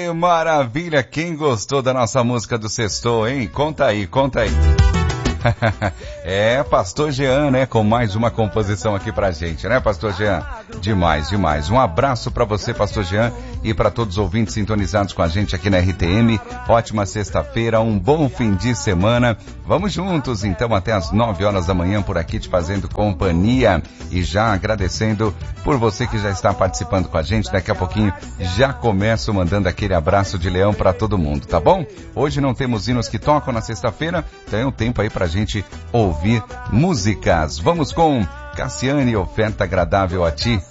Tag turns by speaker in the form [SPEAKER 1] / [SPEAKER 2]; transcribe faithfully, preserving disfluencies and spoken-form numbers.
[SPEAKER 1] Que maravilha! Quem gostou da nossa música do Sextou, hein? Conta aí, conta aí. É, Pastor Jean, né? Com mais uma composição aqui pra gente, né, Pastor Jean? Demais, demais. Um abraço pra você, Pastor Jean, e pra todos os ouvintes sintonizados com a gente aqui na R T M. Ótima sexta-feira, um bom fim de semana. Vamos juntos, então, até as nove horas da manhã por aqui, te fazendo companhia. E já agradecendo por você que já está participando com a gente. Daqui a pouquinho já começo mandando aquele abraço de leão pra todo mundo, tá bom? Hoje não temos hinos que tocam na sexta-feira, então é um tempo aí pra gente ouvir músicas. Vamos com Cassiane, Oferta Agradável a Ti.